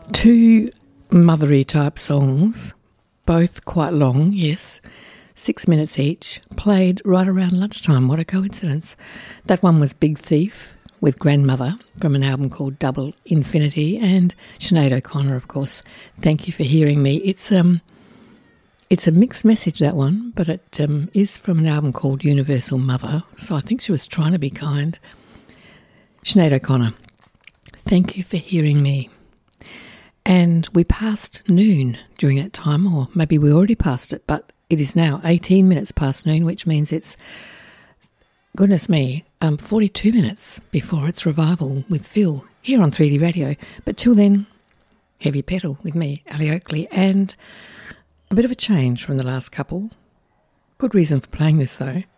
Two mothery type songs, both quite long, yes, 6 minutes each, played right around lunchtime. What a coincidence. That one was Big Thief with Grandmother from an album called Double Infinity, and Sinead O'Connor, of course, Thank You for Hearing Me. It's a mixed message, that one, but it is from an album called Universal Mother, so I think she was trying to be kind. Sinead O'Connor, Thank You for Hearing Me. And we passed noon during that time, or maybe we already passed it, but it is now 18 minutes past noon, which means it's, goodness me, 42 minutes before its revival with Phil here on 3D Radio. But till then, Heavy Pedal with me, Ali Oakley, and a bit of a change from the last couple. Good reason for playing this, though.